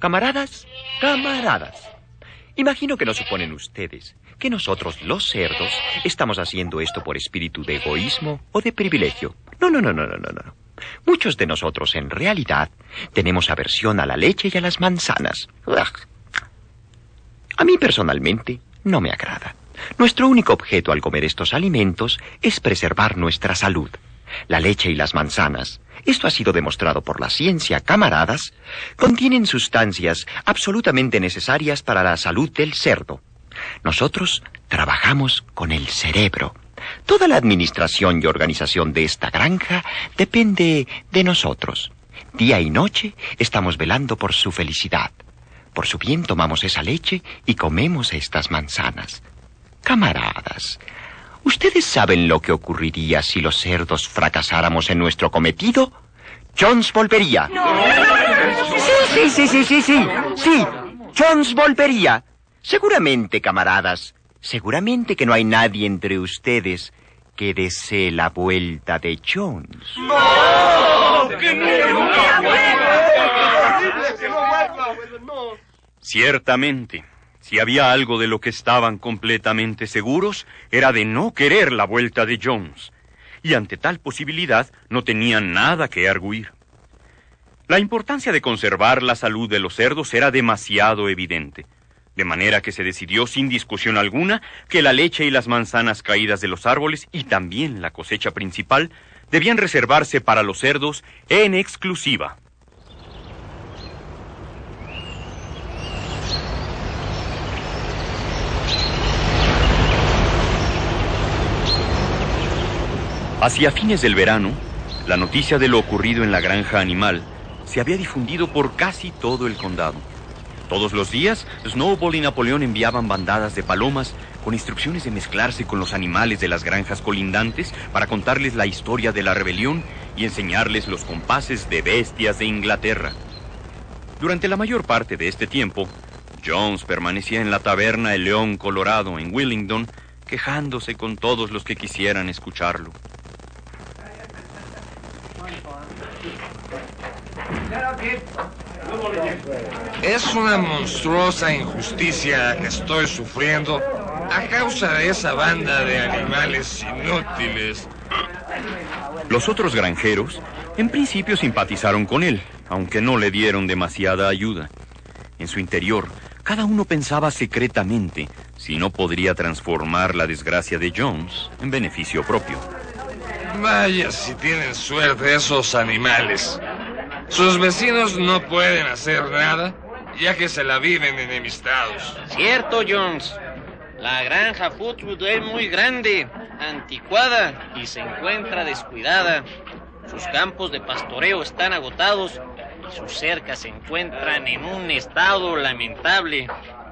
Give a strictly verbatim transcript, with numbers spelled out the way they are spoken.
Camaradas, camaradas. Imagino que no suponen ustedes que nosotros, los cerdos, estamos haciendo esto por espíritu de egoísmo o de privilegio. No, no, no, no, no, no, no. Muchos de nosotros, en realidad, tenemos aversión a la leche y a las manzanas. Ugh. A mí, personalmente, no me agrada. Nuestro único objeto al comer estos alimentos es preservar nuestra salud. La leche y las manzanas, esto ha sido demostrado por la ciencia, camaradas, contienen sustancias absolutamente necesarias para la salud del cerdo. Nosotros trabajamos con el cerebro. Toda la administración y organización de esta granja depende de nosotros. Día y noche estamos velando por su felicidad. Por su bien tomamos esa leche y comemos estas manzanas. Camaradas, ¿ustedes saben lo que ocurriría si los cerdos fracasáramos en nuestro cometido? Jones volvería. No. Sí, sí, sí, sí, sí, sí, sí. Jones volvería. Seguramente, camaradas, seguramente que no hay nadie entre ustedes que desee la vuelta de Jones. ¡No! ¡Que nunca vuelva! Ciertamente, si había algo de lo que estaban completamente seguros, era de no querer la vuelta de Jones. Y ante tal posibilidad no tenían nada que arguir. La importancia de conservar la salud de los cerdos era demasiado evidente, de manera que se decidió sin discusión alguna que la leche y las manzanas caídas de los árboles y también la cosecha principal debían reservarse para los cerdos en exclusiva. Hacia fines del verano, la noticia de lo ocurrido en la granja animal se había difundido por casi todo el condado. Todos los días, Snowball y Napoleón enviaban bandadas de palomas con instrucciones de mezclarse con los animales de las granjas colindantes para contarles la historia de la rebelión y enseñarles los compases de bestias de Inglaterra. Durante la mayor parte de este tiempo, Jones permanecía en la taberna El León Colorado en Willingdon, quejándose con todos los que quisieran escucharlo. Es una monstruosa injusticia que estoy sufriendo a causa de esa banda de animales inútiles. Los otros granjeros, en principio simpatizaron con él, aunque no le dieron demasiada ayuda. En su interior, cada uno pensaba secretamente si no podría transformar la desgracia de Jones en beneficio propio. Vaya si tienen suerte esos animales. Sus vecinos no pueden hacer nada, ya que se la viven enemistados. Cierto, Jones. La granja Footwood es muy grande, anticuada y se encuentra descuidada. Sus campos de pastoreo están agotados y sus cercas se encuentran en un estado lamentable.